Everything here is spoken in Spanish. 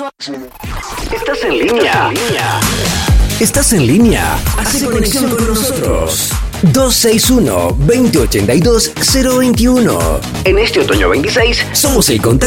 Estás en línea. Estás en línea. Hace conexión con nosotros. 261-2082-021. En este otoño 26 somos el contacto